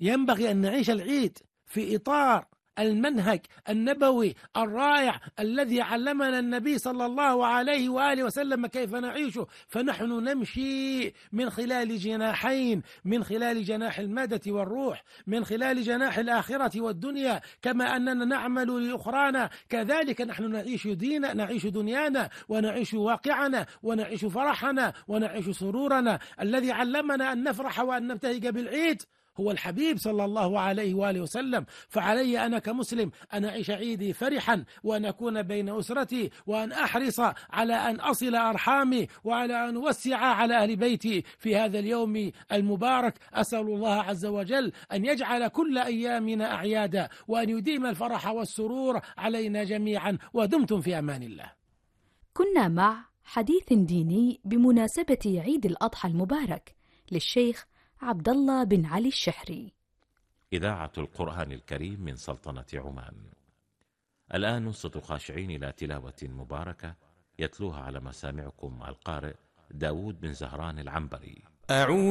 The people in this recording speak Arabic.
ينبغي أن نعيش العيد في إطار المنهج النبوي الرائع الذي علمنا النبي صلى الله عليه وآله وسلم كيف نعيشه. فنحن نمشي من خلال جناحين، من خلال جناح المادة والروح، من خلال جناح الآخرة والدنيا. كما أننا نعمل لأخرانا كذلك نحن نعيش دنيانا ونعيش واقعنا ونعيش فرحنا ونعيش سرورنا. الذي علمنا أن نفرح وأن نبتهج بالعيد هو الحبيب صلى الله عليه وآله وسلم. فعلي أنا كمسلم أن أعيش عيدي فرحا، وأن أكون بين أسرتي، وأن أحرص على أن أصل أرحامي، وعلى أن أوسع على أهل بيتي في هذا اليوم المبارك. أسأل الله عز وجل أن يجعل كل أيامنا أعيادا، وأن يديم الفرح والسرور علينا جميعا. ودمتم في أمان الله. كنا مع حديث ديني بمناسبة عيد الأضحى المبارك للشيخ عبد الله بن علي الشحري. إذاعة القرآن الكريم من سلطنة عمان. الآن نصت خاشعين إلى تلاوة مباركة يتلوها على مسامعكم القارئ داود بن زهران العنبري.